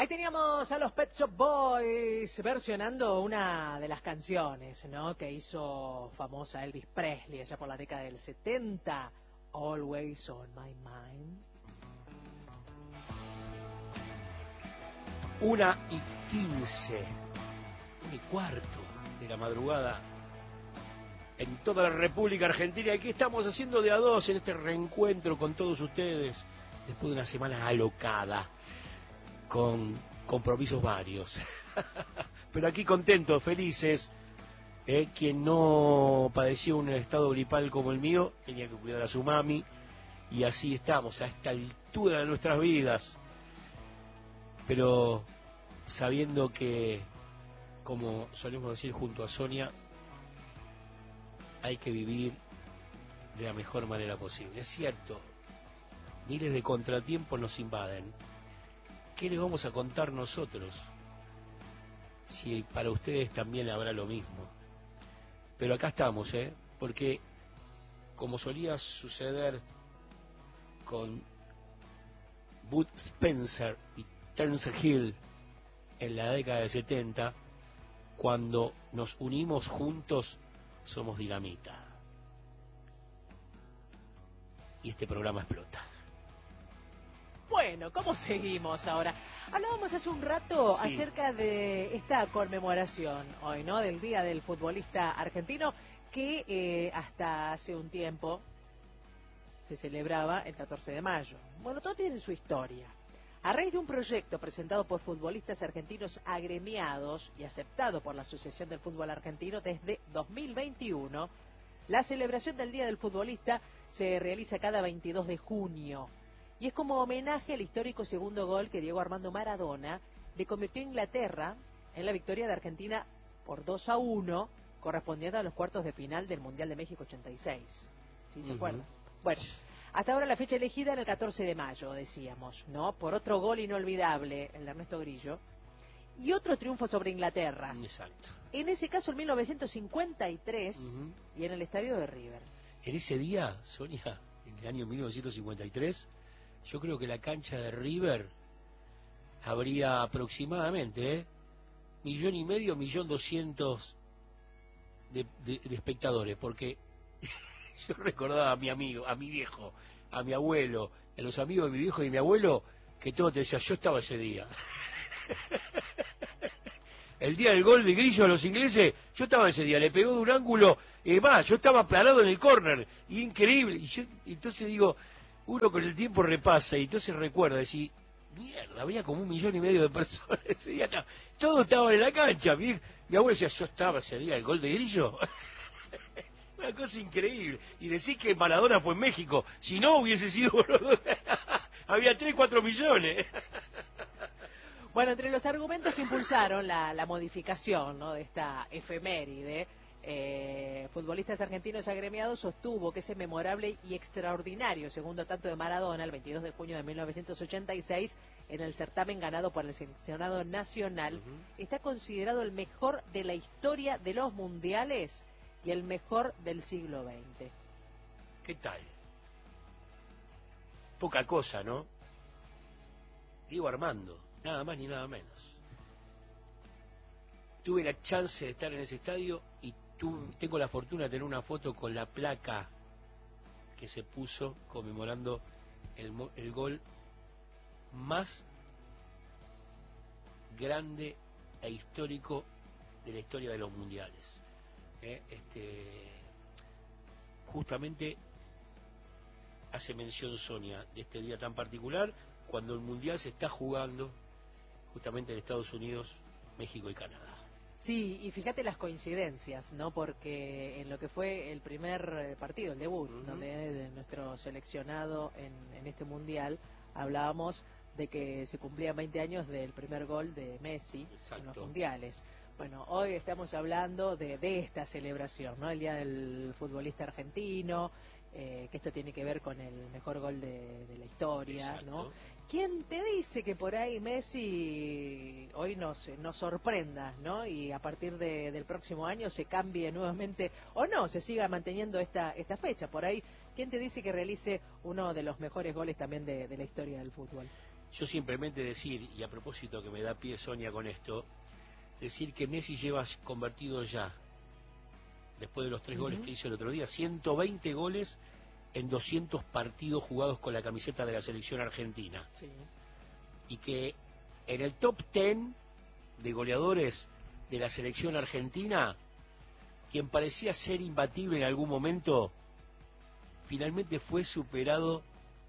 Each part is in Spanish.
Ahí teníamos a los Pet Shop Boys versionando una de las canciones, ¿no?, que hizo famosa Elvis Presley allá por la década del 70, Always on My Mind. 1:15, 1:15 de la madrugada en toda la República Argentina. Aquí estamos haciendo de a dos en este reencuentro con todos ustedes después de una semana alocada con compromisos varios. Pero aquí contentos, felices. Quien no padecía un estado gripal como el mío tenía que cuidar a su mami, y así estamos a esta altura de nuestras vidas, pero sabiendo que, como solemos decir junto a Sonia, hay que vivir de la mejor manera posible. Es cierto, miles de contratiempos nos invaden. ¿Qué les vamos a contar nosotros? Si para ustedes también habrá lo mismo. Pero acá estamos, porque como solía suceder con Bud Spencer y Terence Hill en la década de 70, cuando nos unimos juntos somos dinamita. Y este programa explota. Bueno, ¿cómo seguimos ahora? Hablábamos hace un rato acerca de esta conmemoración hoy, ¿no?, del Día del Futbolista Argentino, que hasta hace un tiempo se celebraba el 14 de mayo. Bueno, todo tiene su historia. A raíz de un proyecto presentado por futbolistas argentinos agremiados y aceptado por la Asociación del Fútbol Argentino desde 2021, la celebración del Día del Futbolista se realiza cada 22 de junio. Y es como homenaje al histórico segundo gol que Diego Armando Maradona le convirtió a Inglaterra en la victoria de Argentina por 2-1, correspondiendo a los cuartos de final del Mundial de México 86. ¿Sí se acuerdan? Bueno, hasta ahora la fecha elegida era el 14 de mayo, decíamos, ¿no?, por otro gol inolvidable, el de Ernesto Grillo, y otro triunfo sobre Inglaterra. Exacto. En ese caso, en 1953, y en el estadio de River. En ese día, Sonia, en el año 1953, yo creo que la cancha de River habría aproximadamente 1.500.000, 1.200.000 de espectadores, porque yo recordaba a mi amigo, a mi viejo, a mi abuelo, a los amigos de mi viejo y mi abuelo, que todo te decía, yo estaba ese día. El día del gol de Grillo a los ingleses, yo estaba ese día, le pegó de un ángulo, yo estaba parado en el córner, increíble. Y yo, entonces digo, uno con el tiempo repasa y entonces recuerda, decir, mierda, había como 1,5 millones de personas ese día acá. Todos estaban en la cancha. Mi abuelo decía, yo estaba ese día, el gol de Grillo. Una cosa increíble. Y decir que Maradona fue en México, si no hubiese sido había 3-4 millones. Bueno, entre los argumentos que impulsaron la modificación, ¿no?, de esta efeméride, futbolistas argentinos agremiados sostuvo que ese memorable y extraordinario segundo tanto de Maradona el 22 de junio de 1986 en el certamen ganado por el seleccionado nacional está considerado el mejor de la historia de los mundiales y el mejor del siglo XX. ¿Qué tal? Poca cosa, ¿no? Diego Armando, nada más ni nada menos. Tuve la chance de estar en ese estadio y tengo la fortuna de tener una foto con la placa que se puso conmemorando el gol más grande e histórico de la historia de los mundiales. Justamente hace mención Sonia de este día tan particular, cuando el mundial se está jugando justamente en Estados Unidos, México y Canadá. Sí, y fíjate las coincidencias, ¿no? Porque en lo que fue el primer partido, el debut, donde de nuestro seleccionado en este mundial, hablábamos de que se cumplían 20 años del primer gol de Messi. Exacto. En los mundiales. Bueno, hoy estamos hablando de esta celebración, ¿no? El Día del Futbolista Argentino, que esto tiene que ver con el mejor gol de la historia. Exacto. ¿No? ¿Quién te dice que por ahí Messi hoy nos sorprenda, ¿no? Y a partir del próximo año se cambie nuevamente, o no, se siga manteniendo esta fecha? Por ahí, ¿quién te dice que realice uno de los mejores goles también de la historia del fútbol? Yo simplemente decir, y a propósito que me da pie Sonia con esto, decir que Messi lleva convertido ya, después de los 3 goles que hizo el otro día, 120 goles en 200 partidos jugados con la camiseta de la selección argentina. Sí. Y que en el top 10 de goleadores de la selección argentina, quien parecía ser imbatible en algún momento, finalmente fue superado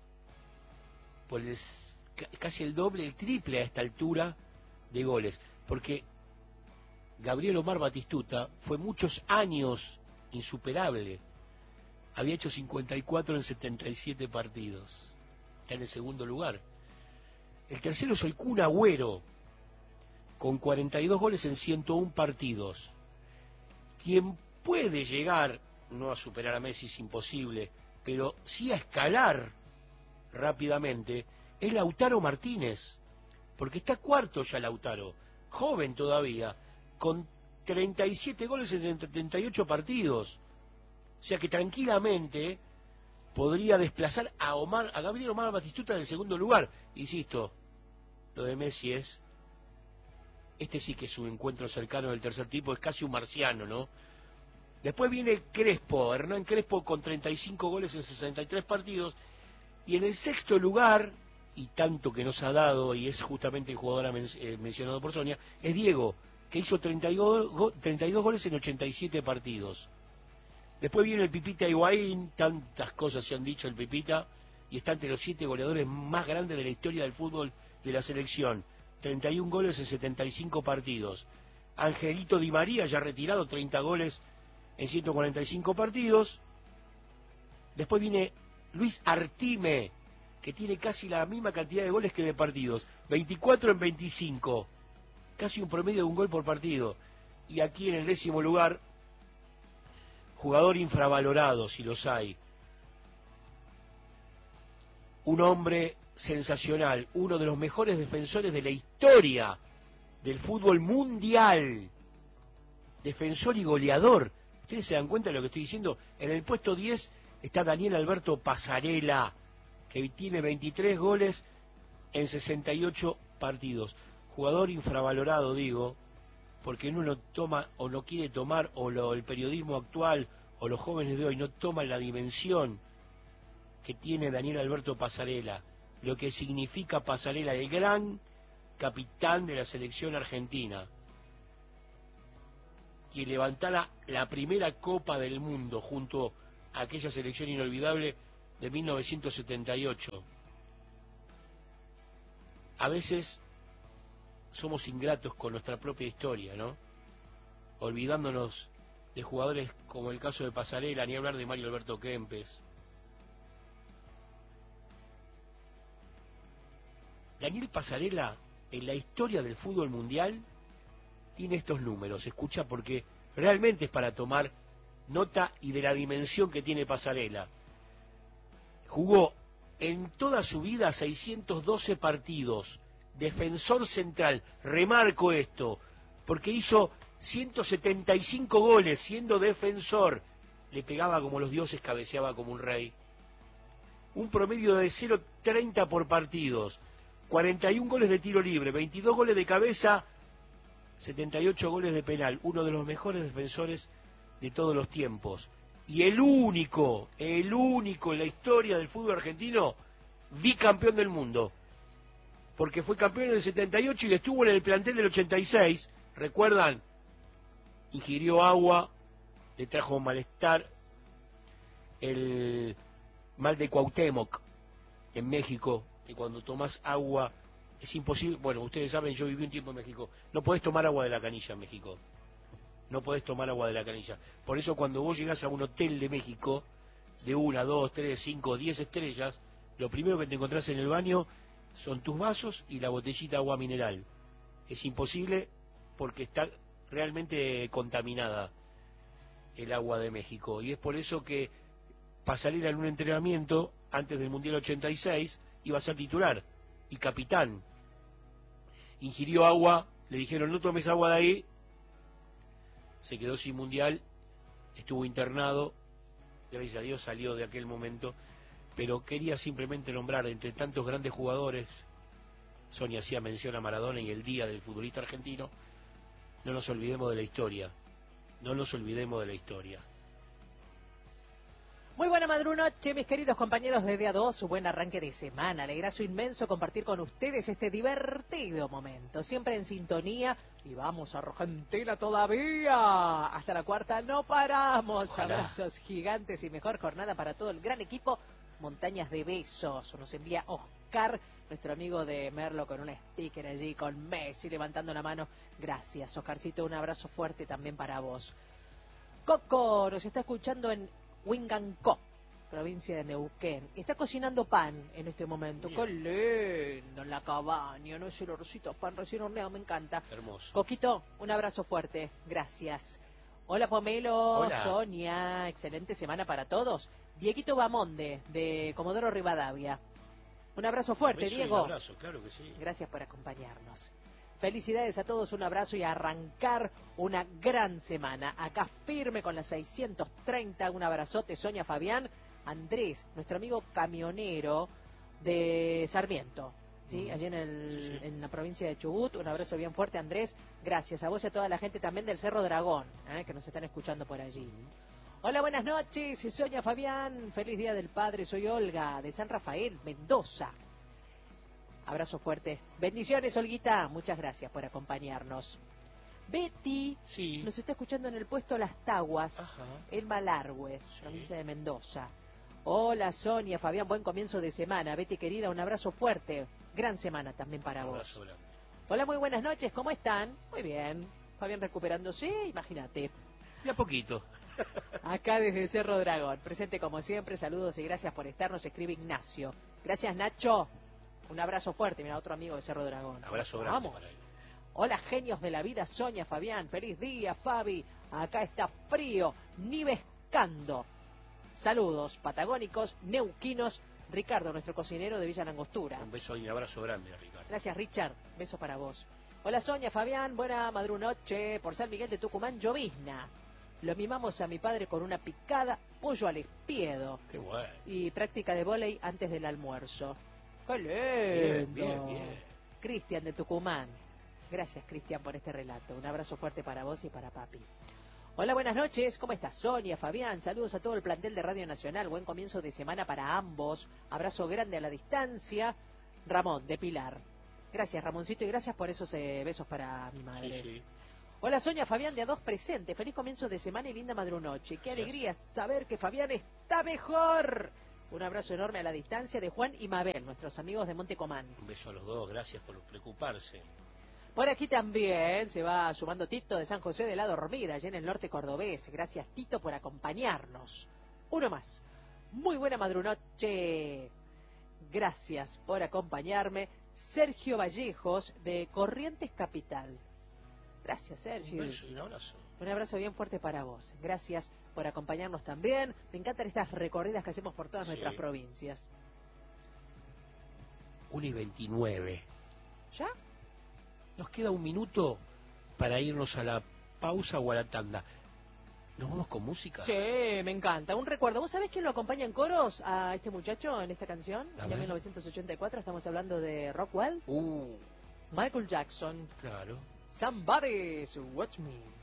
por casi el doble, el triple a esta altura de goles, porque Gabriel Omar Batistuta fue muchos años insuperable, había hecho 54 en 77 partidos, está en el segundo lugar. El tercero es el Kun Agüero, con 42 goles en 101 partidos. Quien puede llegar, no a superar a Messi es imposible, pero sí a escalar rápidamente, es Lautaro Martínez, porque está cuarto ya Lautaro, joven todavía, con 37 goles en 78 partidos. O sea que tranquilamente podría desplazar a Gabriel Omar Batistuta en el segundo lugar. Insisto, lo de Messi es, este sí que es un encuentro cercano del tercer tipo, es casi un marciano, ¿no? Después viene Crespo, Hernán Crespo con 35 goles en 63 partidos, y en el sexto lugar, y tanto que nos ha dado, y es justamente el jugador mencionado por Sonia, es Diego, que hizo 32 goles en 87 partidos. Después viene el Pipita Higuaín, tantas cosas se han dicho el Pipita, y está entre los 7 goleadores más grandes de la historia del fútbol de la selección, 31 goles en 75 partidos. Angelito Di María, ya retirado, 30 goles en 145 partidos. Después viene Luis Artime, que tiene casi la misma cantidad de goles que de partidos, 24 en 25, casi un promedio de un gol por partido. Y aquí en el 10º lugar, jugador infravalorado, si los hay, un hombre sensacional, uno de los mejores defensores de la historia del fútbol mundial, defensor y goleador. ¿Ustedes se dan cuenta de lo que estoy diciendo? En el puesto 10 está Daniel Alberto Pasarela, que tiene 23 goles en 68 partidos. Jugador infravalorado, digo, porque uno no toma o no quiere tomar, o el periodismo actual o los jóvenes de hoy no toman la dimensión que tiene Daniel Alberto Pasarela, lo que significa Pasarela, el gran capitán de la selección argentina, quien levantara la primera Copa del Mundo junto a aquella selección inolvidable de 1978. A veces somos ingratos con nuestra propia historia, ¿no? Olvidándonos de jugadores como el caso de Pasarela, ni hablar de Mario Alberto Kempes. Daniel Pasarela, en la historia del fútbol mundial, tiene estos números. Escucha, porque realmente es para tomar nota y de la dimensión que tiene Pasarela. Jugó en toda su vida 612 partidos, defensor central, remarco esto, porque hizo 175 goles siendo defensor, le pegaba como los dioses, cabeceaba como un rey. Un promedio de 0,30 por partidos, 41 goles de tiro libre, 22 goles de cabeza, 78 goles de penal, uno de los mejores defensores de todos los tiempos. Y el único en la historia del fútbol argentino, bicampeón del mundo. Porque fue campeón en el 78 y estuvo en el plantel del 86, ¿recuerdan? Ingirió agua, le trajo malestar, el mal de Cuauhtémoc en México, que cuando tomas agua es imposible. Bueno, ustedes saben, yo viví un tiempo en México, no podés tomar agua de la canilla en México, no podés tomar agua de la canilla. Por eso cuando vos llegás a un hotel de México de 1, 2, 3, 5, 10 estrellas, lo primero que te encontrás en el baño son tus vasos y la botellita de agua mineral. Es imposible porque está realmente contaminada el agua de México, y es por eso que Pasarela en un entrenamiento antes del Mundial 86 iba a ser titular y capitán. Ingirió agua, le dijeron no tomes agua de ahí, se quedó sin Mundial, estuvo internado, gracias a Dios salió de aquel momento, pero quería simplemente nombrar entre tantos grandes jugadores Sonia hacía mención a Maradona y el Día del Futbolista Argentino. No nos olvidemos de la historia. No nos olvidemos de la historia. Muy buena madrunoche, mis queridos compañeros de Día 2, su buen arranque de semana. Alegrazo inmenso compartir con ustedes este divertido momento. Siempre en sintonía y vamos a Argentina todavía. Hasta la cuarta no paramos. Ojalá. Abrazos gigantes y mejor jornada para todo el gran equipo. Montañas de besos. Nos envía Oscar, nuestro amigo de Merlo, con un sticker allí, con Messi levantando la mano. Gracias, Oscarcito, un abrazo fuerte también para vos. Coco nos está escuchando en Huingancó, provincia de Neuquén. Está cocinando pan en este momento. Bien. Qué lindo en la cabaña, ¿no? Ese olorcito a pan recién horneado, me encanta. Hermoso. Coquito, un abrazo fuerte. Gracias. Hola, Pomelo. Hola. Sonia. Excelente semana para todos. Dieguito Bamonde, de Comodoro Rivadavia. Un abrazo fuerte, Beso y Diego. un abrazo, claro que sí. Gracias por acompañarnos. Felicidades a todos, un abrazo y a arrancar una gran semana. Acá firme con las 630, un abrazote, Sonia, Fabián, Andrés, nuestro amigo camionero de Sarmiento, ¿sí? Allí en la provincia de Chubut. Un abrazo bien fuerte, Andrés. Gracias a vos y a toda la gente también del Cerro Dragón, que nos están escuchando por allí. Hola, buenas noches, Sonia, Fabián, feliz Día del Padre, soy Olga, de San Rafael, Mendoza. Abrazo fuerte. Bendiciones, Olguita. Muchas gracias por acompañarnos. Betty Sí. nos está escuchando en el puesto Las Taguas, Ajá. en Malargüe, Sí. provincia de Mendoza. Hola, Sonia, Fabián, buen comienzo de semana. Betty, querida, un abrazo fuerte. Gran semana también para Un vos. abrazo grande. Hola, muy buenas noches. ¿Cómo están? Muy bien. Fabián recuperándose, imagínate. Y a poquito. Acá desde Cerro Dragón. Presente como siempre. Saludos y gracias por estar. Nos escribe Ignacio. Gracias, Nacho. Un abrazo fuerte, mira, otro amigo de Cerro Dragón. Abrazo grande. Vamos. Para él. Hola, genios de la vida, Sonia, Fabián. Feliz día, Fabi. Acá está frío, nivescando. Saludos patagónicos, neuquinos. Ricardo, nuestro cocinero de Villa Langostura. Un beso y un abrazo grande, Ricardo. Gracias, Richard. Beso para vos. Hola, Sonia, Fabián. Buena madrunoche. Por San Miguel de Tucumán, llovizna. Lo mimamos a mi padre con una picada, pollo al espiedo Qué bueno. y práctica de vóley antes del almuerzo. ¡Qué lindo! Bien, bien. Cristian de Tucumán. Gracias, Cristian, por este relato. Un abrazo fuerte para vos y para papi. Hola, buenas noches. ¿Cómo estás, Sonia, Fabián? Saludos a todo el plantel de Radio Nacional. Buen comienzo de semana para ambos. Abrazo grande a la distancia. Ramón, de Pilar. Gracias, Ramoncito, y gracias por esos besos para mi madre. Sí, sí. Hola, Sonia, Fabián de A2 presente. Feliz comienzo de semana y linda madrunoche. Qué Gracias. alegría saber que Fabián está mejor. Un abrazo enorme a la distancia de Juan y Mabel, nuestros amigos de Montecomán. Un beso a los dos, gracias por preocuparse. Por aquí también se va sumando Tito de San José de la Dormida, allá en el norte cordobés. Gracias, Tito, por acompañarnos. Uno más. Muy buena madrunoche. Gracias por acompañarme. Sergio Vallejos, de Corrientes Capital. Gracias, Sergio. Un beso y un abrazo. Un abrazo bien fuerte para vos. Gracias por acompañarnos también. Me encantan estas recorridas que hacemos por todas Sí. nuestras provincias. 1:29. ¿Ya? Nos queda un minuto para irnos a la pausa o a la tanda. ¿Nos vamos con música? Sí, me encanta. Un recuerdo. ¿Vos sabés quién lo acompaña en coros a este muchacho en esta canción? A En ver. 1984 estamos hablando de Rockwell. Michael Jackson. Claro. Somebody's Watch Me.